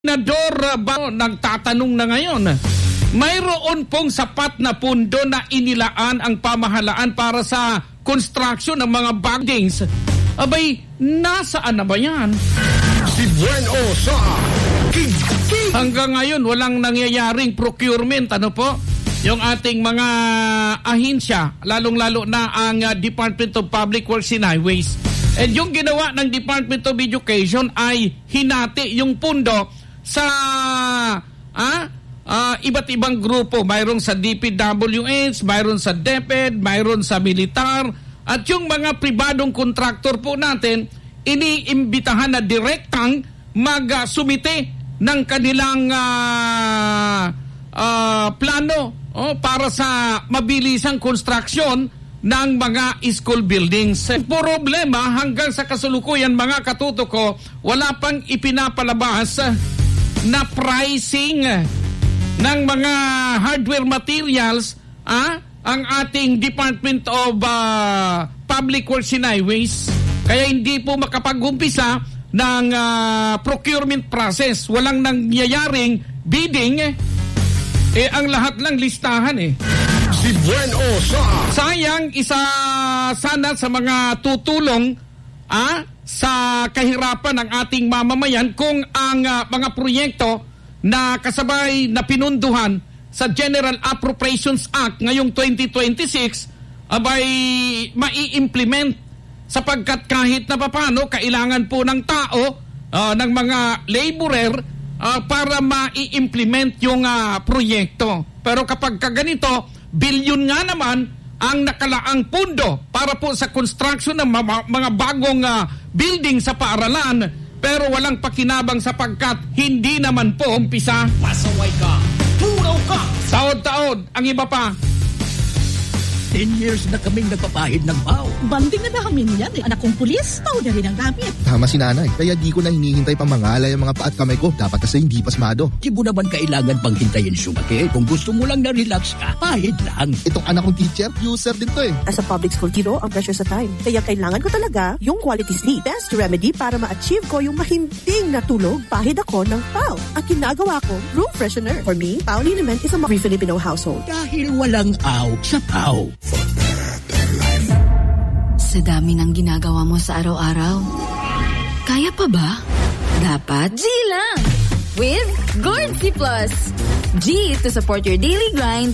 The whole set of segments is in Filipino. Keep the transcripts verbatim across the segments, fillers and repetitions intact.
Senador ba nagtatanong na ngayon, mayroon pong sapat na pundo na inilaan ang pamahalaan para sa construction ng mga buildings. Abay, nasaan na ba yan? Si Bueno sa Kiki. Hanggang ngayon, walang nangyayaring procurement. Ano po? Yung ating mga ahensya, lalong-lalo na ang uh, Department of Public Works and Highways. And yung ginawa ng Department of Education ay hinati yung pundo sa ah, ah, iba't ibang grupo. Mayroon sa D P W H, mayroon sa DepEd, mayroon sa militar. At yung mga pribadong kontraktor po natin, iniimbitahan na direktang mag-sumite ng kanilang uh, uh, plano oh, para sa mabilisang construction ng mga school buildings. Problema hanggang sa kasulukuyan, mga katuto ko, wala pang ipinapalabas na pricing ng mga hardware materials ah, ang ating Department of uh, Public Works and Highways. Kaya hindi po makapag-umpisa ng uh, procurement process. Walang nangyayaring bidding. Eh, ang lahat lang listahan eh. Si Bueno sa Sayang, isa sana sa mga tutulong ah, sa kahirapan ng ating mamamayan kung ang uh, mga proyekto na kasabay na pinunduhan sa General Appropriations Act ngayong twenty twenty-six abay mai-implement, sapagkat kahit na papano kailangan po ng tao, uh, ng mga laborer uh, para mai-implement yung uh, proyekto. Pero kapag kaganito, bilyon nga naman ang nakalaang pundo para po sa construction ng mga, mga bagong uh, building sa paaralan, pero walang pakinabang sapagkat hindi naman po umpisa. Pasaway ka, tulaw ka. Taod-taod, ang iba pa. Ten years na kaming nagpapahid ng bao. Banding na namin yan eh. Anak kong pulis, tao na rin ang gamit. Tama si nanay, kaya di ko na hinihintay pang mangalay ang mga paat kamay ko. Dapat kasi hindi pasmado. Di mo naman kailangan pang hintayin sumaki. Kung gusto mo lang na relax ka, pahid lang. Itong anak kong teacher, user din to eh. As a public school kiddo, ang pressure sa time. Kaya kailangan ko talaga yung quality sleep. Best remedy para ma-achieve ko yung mahinding natulog. Pahid ako ng P A O. At ginagawa ko, room freshener. For me, P A O Liniment is a free Filipino household. Dahil walang aw sa P A O. Sa dami ng ginagawa mo sa araw-araw, kaya pa ba? Dapat G lang! With Gord C Plus. G to support your daily grind.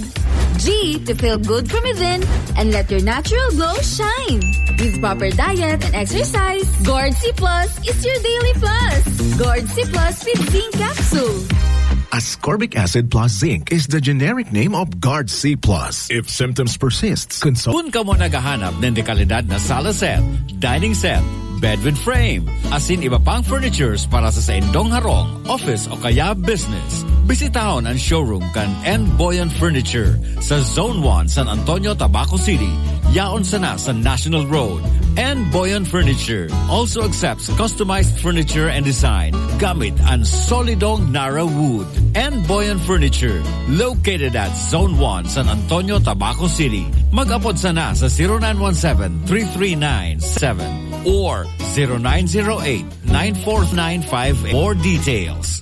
G to feel good from within and let your natural glow shine. With proper diet and exercise, Gord C Plus is your daily plus. Gord C Plus with zinc capsule. Ascorbic acid plus zinc is the generic name of Guard C plus. If symptoms persist, consult. Kung ka mo naghahanap ng dekalidad na sala set, dining set, bed with frame, asin iba pang furnitures para sa saindong harong, office o kaya business, bisitahon ang showroom kan N. Boyan Furniture sa Zone one, San Antonio, Tabaco City. Yaon sana sa National Road. N. Boyan Furniture also accepts customized furniture and design gamit ang solidong Nara wood. N. Boyan Furniture, located at Zone one, San Antonio, Tabaco City. Mag-apod sana sa zero nine one seven, three three nine seven or zero nine zero eight, nine four nine five for details.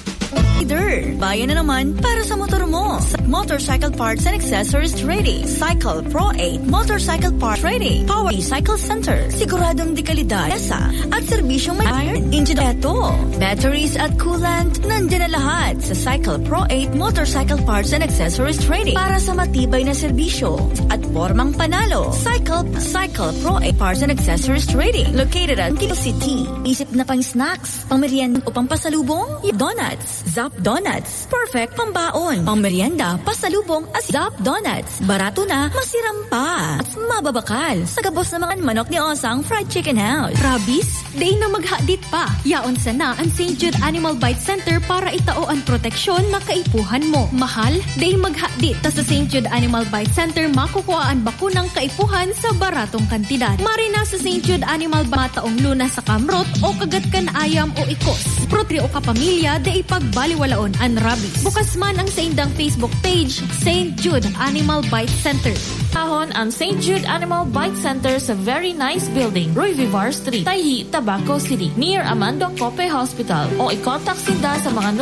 Leader, bayan na naman para sa motor mo. Motorcycle Parts and Accessories Trading. Cycle Pro eight Motorcycle Parts Trading. Power Cycle Center. Siguradong dekalidad, pesa at serbisyong may iron engine. Eto, batteries at coolant, nandiyan na lahat sa Cycle Pro eight Motorcycle Parts and Accessories Trading para sa matibay na serbisyo at formang panalo. Cycle Cycle Pro eight Parts and Accessories Trading. Located at Quezon City. Isip na pang snacks, pang merienda o pang pasalubong? Donuts. Zap Donuts. Perfect pambaon. Pang merienda, pasalubong at Zap Donuts. Barato na, masiram pa. At mababakal sa gabos na mga manok ni Osang Fried Chicken House. Rabis, day na maghadit pa. Yaon sana ang Saint Jude Animal Bite Center para itao ang proteksyon na kaipuhan mo. Mahal, day maghadit. Ta sa Saint Jude Animal Bite Center makukuha ang bakunang kaipuhan sa baratong kantidad. Marina sa Saint Jude Animal Bite taong luna sa kamrot o kagatkan ayam o ikos. Protri o kapamilya, day pagbaliwalaon ang rabies. Bukas man ang sa indang Facebook page, Saint Jude Animal Bite Center. Ahon ang Saint Jude Animal Bite Center sa very nice building, Roy Vivar Street, Tayhi, Tabaco City, near Amandong Cope Hospital. O i-contact sila sa mga